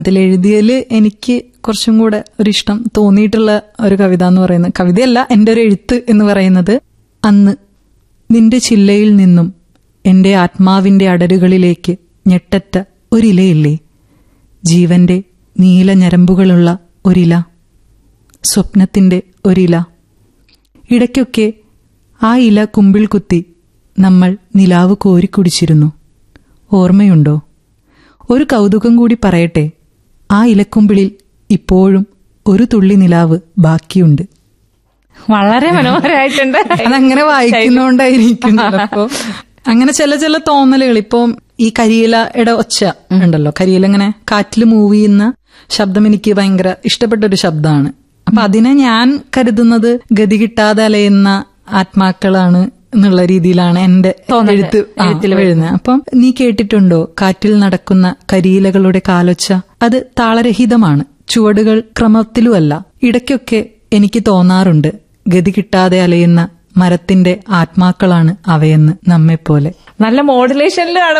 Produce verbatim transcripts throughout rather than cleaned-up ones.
അതിലെഴുതിയതില് എനിക്ക് കുറച്ചും കൂടെ ഒരിഷ്ടം തോന്നിയിട്ടുള്ള ഒരു കവിത എന്ന് പറയുന്നത്, കവിതയല്ല, എന്റെ ഒരു എഴുത്ത് എന്ന് പറയുന്നത്, അന്ന് നിന്റെ ചില്ലയിൽ നിന്നും എന്റെ ആത്മാവിന്റെ അടരുകളിലേക്ക് ഞെട്ടറ്റ ഒരിലയില്ലേ, ജീവന്റെ നീല ഞരമ്പുകളുള്ള ഒരില, സ്വപ്നത്തിന്റെ ഒരില. ഇടയ്ക്കൊക്കെ ആ ഇല കുമ്പിൾ കുത്തി നമ്മൾ നിലാവ് കോരിക്കുടിച്ചിരുന്നു. ഓർമ്മയുണ്ടോ? ഒരു കൗതുകം കൂടി പറയട്ടെ, ആ ഇലക്കുമ്പിളിൽ ഇപ്പോഴും ഒരു തുള്ളി നിലാവ് ബാക്കിയുണ്ട്. വളരെ മനോഹരമായിട്ടുണ്ട്. അതങ്ങനെ വായിക്കുന്നോണ്ടായിരിക്കും. അപ്പോ അങ്ങനെ ചില ചില തോന്നലുകൾ, ഇപ്പൊ ഈ കരിയിലയുടെ ഒച്ച ഉണ്ടല്ലോ, കരിയില ഇങ്ങനെ കാറ്റിൽ മൂവ് ചെയ്യുന്ന ശബ്ദം എനിക്ക് ഭയങ്കര ഇഷ്ടപ്പെട്ട ഒരു ശബ്ദമാണ്. അപ്പൊ അതിനെ ഞാൻ കരുതുന്നത് ഗതി കിട്ടാതെ അലയുന്ന ആത്മാക്കളാണ് എന്നുള്ള രീതിയിലാണ് എന്റെ എഴുത്ത് എഴുതുന്നത്. അപ്പം നീ കേട്ടിട്ടുണ്ടോ കാറ്റിൽ നടക്കുന്ന കരിയിലകളുടെ കാലൊച്ച? അത് താളരഹിതമാണ്, ചുവടുകൾ ക്രമത്തിലുമല്ല. ഇടയ്ക്കൊക്കെ എനിക്ക് തോന്നാറുണ്ട് ഗതി കിട്ടാതെ അലയുന്ന മരത്തിന്റെ ആത്മാക്കളാണ് അവയെന്ന്, നമ്മെപ്പോലെ. നല്ല മോഡുലേഷനിലാണ്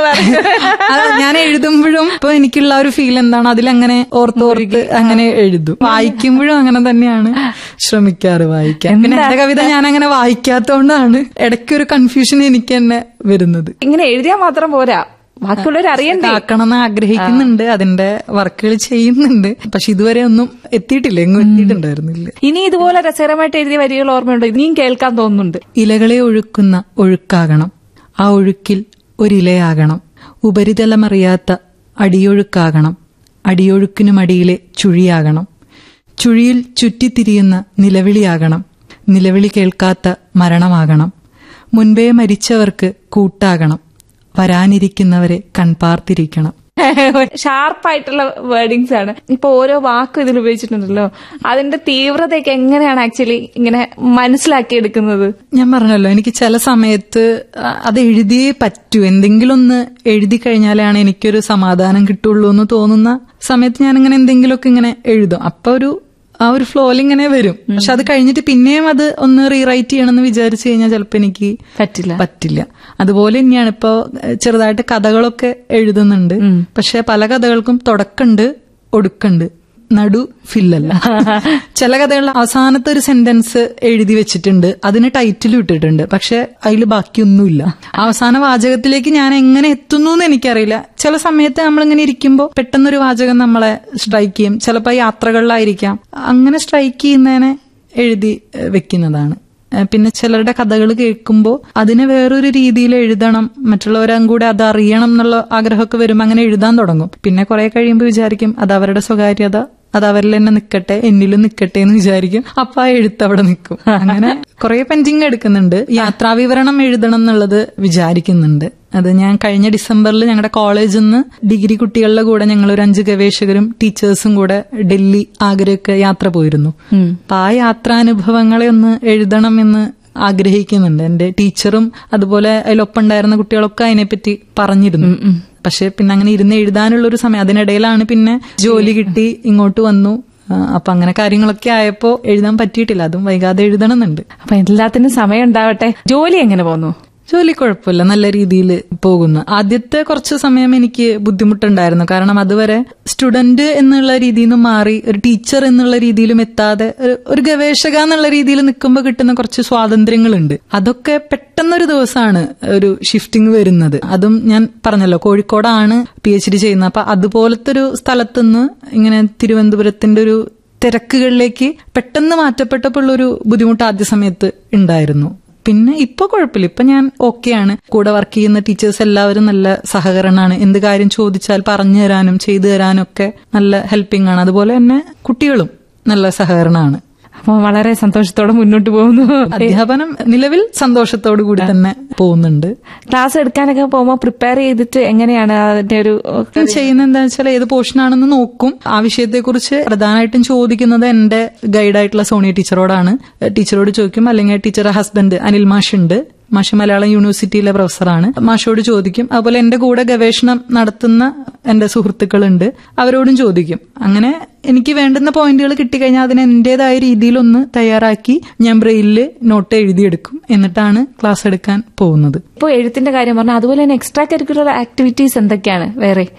ഞാൻ എഴുതുമ്പോഴും ഇപ്പൊ എനിക്കുള്ള ഒരു ഫീൽ എന്താണ്, അതിലങ്ങനെ ഓർത്തോർത്ത് അങ്ങനെ എഴുതും. വായിക്കുമ്പോഴും അങ്ങനെ തന്നെയാണ് ശ്രമിക്കാറ് വായിക്കാൻ. പിന്നെ എന്റെ കവിത ഞാൻ അങ്ങനെ വായിക്കാത്തോണ്ടാണ് ഇടയ്ക്കൊരു കൺഫ്യൂഷൻ എനിക്ക് തന്നെ വരുന്നത്. ഇങ്ങനെ എഴുതിയാൽ മാത്രം പോരാ, ബാക്കിയുള്ളവർ അറിയണ്ടേ, ആക്കണമെന്ന് ആഗ്രഹിക്കുന്നുണ്ട്, അതിന്റെ വർക്കുകൾ ചെയ്യുന്നുണ്ട്. പക്ഷെ ഇതുവരെ ഒന്നും എത്തിയിട്ടില്ല, എങ്ങും എത്തിയിട്ടുണ്ടായിരുന്നില്ല. ഇനി ഇതുപോലെ രസകരമായിട്ട് എഴുതിയ വരികൾ ഓർമ്മയുണ്ടോ? ഇനിയും കേൾക്കാൻ തോന്നുന്നുണ്ട്. ഇലകളെ ഒഴുക്കുന്ന ഒഴുക്കാകണം, ആ ഒഴുക്കിൽ ഒരിലയാകണം, ഉപരിതലമറിയാത്ത അടിയൊഴുക്കാകണം, അടിയൊഴുക്കിനുമടിയിലെ ചുഴിയാകണം, ചുഴിയിൽ ചുറ്റിത്തിരിയുന്ന നിലവിളിയാകണം, നിലവിളി കേൾക്കാത്ത മരണമാകണം, മുൻപേ മരിച്ചവർക്ക് കൂട്ടാകണം, വരാനിരിക്കുന്നവരെ കൺപാർത്തിരിക്കണം. ഷാർപ്പായിട്ടുള്ള വേർഡിങ്സ് ആണ്. ഇപ്പൊ ഓരോ വാക്കും ഇതിൽ ഉപയോഗിച്ചിട്ടുണ്ടല്ലോ, അതിന്റെ തീവ്രതയൊക്കെ എങ്ങനെയാണ് ആക്ച്വലി ഇങ്ങനെ മനസ്സിലാക്കിയെടുക്കുന്നത്? ഞാൻ പറഞ്ഞല്ലോ, എനിക്ക് ചില സമയത്ത് അത് എഴുതിയേ പറ്റൂ, എന്തെങ്കിലും ഒന്ന് എഴുതി കഴിഞ്ഞാലാണ് എനിക്കൊരു സമാധാനം കിട്ടുള്ളൂ എന്ന് തോന്നുന്ന സമയത്ത് ഞാനിങ്ങനെ എന്തെങ്കിലുമൊക്കെ ഇങ്ങനെ എഴുതും. അപ്പൊ ഒരു ആ ഒരു ഫ്ലോയിൽ ഇങ്ങനെ വരും. പക്ഷെ അത് കഴിഞ്ഞിട്ട് പിന്നെയും അത് ഒന്ന് റീറൈറ്റ് ചെയ്യണമെന്ന് വിചാരിച്ചു കഴിഞ്ഞാൽ ചിലപ്പോൾ എനിക്ക് പറ്റില്ല പറ്റില്ല അതുപോലെ തന്നെയാണ് ഇപ്പൊ ചെറുതായിട്ട് കഥകളൊക്കെ എഴുതുന്നുണ്ട്. പക്ഷെ പല കഥകൾക്കും തുടക്കമുണ്ട്, ഒടുക്കുണ്ട്, നടു ഫില്ലല്ല. ചില കഥകളിൽ അവസാനത്തെ ഒരു സെന്റൻസ് എഴുതി വെച്ചിട്ടുണ്ട്, അതിന് ടൈറ്റിൽ ഇട്ടിട്ടുണ്ട്, പക്ഷെ അതിൽ ബാക്കിയൊന്നുമില്ല. അവസാന വാചകത്തിലേക്ക് ഞാൻ എങ്ങനെ എത്തുന്നു എന്ന് എനിക്കറിയില്ല. ചില സമയത്ത് നമ്മളിങ്ങനെ ഇരിക്കുമ്പോൾ പെട്ടെന്നൊരു വാചകം നമ്മളെ സ്ട്രൈക്ക് ചെയ്യും. ചിലപ്പോൾ യാത്രകളിലായിരിക്കാം, അങ്ങനെ സ്ട്രൈക്ക് ചെയ്യുന്നതിനെ എഴുതി വെക്കുന്നതാണ്. പിന്നെ ചിലരുടെ കഥകൾ കേൾക്കുമ്പോൾ അതിനെ വേറൊരു രീതിയിൽ എഴുതണം, മറ്റുള്ളവരും കൂടെ അത് അറിയണം എന്നുള്ള ആഗ്രഹമൊക്കെ വരുമ്പോൾ അങ്ങനെ എഴുതാൻ തുടങ്ങും. പിന്നെ കുറെ കഴിയുമ്പോൾ വിചാരിക്കും അത് അവരുടെ സ്വകാര്യത, അത് അവരിൽ തന്നെ നിൽക്കട്ടെ, എന്നിലും നിൽക്കട്ടെ എന്ന് വിചാരിക്കും. അപ്പൊ ആ എഴുത്ത് അവിടെ നിൽക്കും. അങ്ങനെ കുറെ പെൻഡിങ് എടുക്കുന്നുണ്ട്. യാത്രാവിവരണം എഴുതണം എന്നുള്ളത് വിചാരിക്കുന്നുണ്ട്. അത് ഞാൻ കഴിഞ്ഞ ഡിസംബറിൽ ഞങ്ങളുടെ കോളേജിൽ നിന്ന് ഡിഗ്രി കുട്ടികളുടെ കൂടെ ഞങ്ങൾ ഒരു അഞ്ച് ഗവേഷകരും ടീച്ചേഴ്സും കൂടെ ഡൽഹി, ആഗ്രയൊക്കെ യാത്ര പോയിരുന്നു. അപ്പൊ ആ യാത്രാനുഭവങ്ങളെ ഒന്ന് എഴുതണം എന്ന് ആഗ്രഹിക്കുന്നുണ്ട്. എന്റെ ടീച്ചറും അതുപോലെ അതിലൊപ്പം ഉണ്ടായിരുന്ന കുട്ടികളൊക്കെ അതിനെപ്പറ്റി പറഞ്ഞിരുന്നു. പക്ഷെ പിന്നെ അങ്ങനെ ഇരുന്ന് എഴുതാനുള്ള ഒരു സമയം, അതിനിടയിലാണ് പിന്നെ ജോലി കിട്ടി, ഇങ്ങോട്ട് വന്നു. അപ്പൊ അങ്ങനെ കാര്യങ്ങളൊക്കെ ആയപ്പോ എഴുതാൻ പറ്റിയിട്ടില്ല. അതും വൈകാതെ എഴുതണമെന്നുണ്ട്. അപ്പൊ എല്ലാത്തിനും സമയം ഉണ്ടാവട്ടെ. ജോലി എങ്ങനെ പോന്നു? ജോലി കുഴപ്പമില്ല, നല്ല രീതിയിൽ പോകുന്നു. ആദ്യത്തെ കുറച്ച് സമയം എനിക്ക് ബുദ്ധിമുട്ടുണ്ടായിരുന്നു. കാരണം അതുവരെ സ്റ്റുഡന്റ് എന്നുള്ള രീതിയിൽ നിന്ന് മാറി ഒരു ടീച്ചർ എന്നുള്ള രീതിയിലും എത്താതെ ഒരു ഗവേഷക എന്നുള്ള രീതിയിൽ നിൽക്കുമ്പോൾ കിട്ടുന്ന കുറച്ച് സ്വാതന്ത്ര്യങ്ങളുണ്ട്. അതൊക്കെ പെട്ടെന്നൊരു ദിവസമാണ് ഒരു ഷിഫ്റ്റിംഗ് വരുന്നത്. അതും ഞാൻ പറഞ്ഞല്ലോ, കോഴിക്കോടാണ് പി എച്ച് ഡി ചെയ്യുന്നത്. അപ്പൊ അതുപോലത്തെ ഒരു സ്ഥലത്തുനിന്ന് ഇങ്ങനെ തിരുവനന്തപുരത്തിന്റെ ഒരു തിരക്കുകളിലേക്ക് പെട്ടെന്ന് മാറ്റപ്പെട്ടപ്പോൾ ഉള്ളൊരു ബുദ്ധിമുട്ട് ആദ്യ സമയത്ത് ഉണ്ടായിരുന്നു. പിന്നെ ഇപ്പൊ കുഴപ്പമില്ല, ഇപ്പൊ ഞാൻ ഓക്കെയാണ്. കൂടെ വർക്ക് ചെയ്യുന്ന ടീച്ചേഴ്സ് എല്ലാവരും നല്ല സഹകരണമാണ്. എന്ത് കാര്യം ചോദിച്ചാൽ പറഞ്ഞു തരാനും ചെയ്തു തരാനും ഒക്കെ നല്ല ഹെൽപ്പിംഗ് ആണ്. അതുപോലെ തന്നെ കുട്ടികളും നല്ല സഹകരണമാണ്. അപ്പൊ വളരെ സന്തോഷത്തോടെ മുന്നോട്ട് പോകുന്നു. അധ്യാപനം നിലവിൽ സന്തോഷത്തോടു കൂടി തന്നെ പോകുന്നുണ്ട്. ക്ലാസ് എടുക്കാനൊക്കെ പോകുമ്പോൾ പ്രിപ്പയർ ചെയ്തിട്ട് എങ്ങനെയാണ് അതിന്റെ ഒരു ചെയ്യുന്നത്? എന്താ വെച്ചാൽ ഏത് പോർഷനാണെന്ന് നോക്കും. ആ വിഷയത്തെക്കുറിച്ച് പ്രധാനമായിട്ടും ചോദിക്കുന്നത് എന്റെ ഗൈഡായിട്ടുള്ള സോണിയ ടീച്ചറോടാണ്. ടീച്ചറോട് ചോദിക്കും, അല്ലെങ്കിൽ ടീച്ചറുടെ ഹസ്ബൻഡ് അനിൽ മാഷുണ്ട്, മാഷ് മലയാളം യൂണിവേഴ്സിറ്റിയിലെ പ്രൊഫസറാണ്, മാഷോട് ചോദിക്കും. അതുപോലെ എന്റെ കൂടെ ഗവേഷണം നടത്തുന്ന എന്റെ സുഹൃത്തുക്കളുണ്ട്, അവരോടും ചോദിക്കും. അങ്ങനെ എനിക്ക് വേണ്ടുന്ന പോയിന്റുകൾ കിട്ടിക്കഴിഞ്ഞാൽ അതിന് എന്റേതായ രീതിയിലൊന്ന് തയ്യാറാക്കി ഞാൻ ബ്രെയിലില് നോട്ട് എഴുതിയെടുക്കും. എന്നിട്ടാണ് ക്ലാസ് എടുക്കാൻ പോകുന്നത്. ഇപ്പോൾ എഴുത്തിന്റെ കാര്യം പറഞ്ഞാൽ അതുപോലെ തന്നെ എക്സ്ട്രാ കരിക്കുലർ ആക്ടിവിറ്റീസ് എന്തൊക്കെയാണ് വേറെ?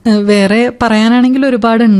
വേറെ പറയാനാണെങ്കിൽ ഒരുപാടുണ്ട്.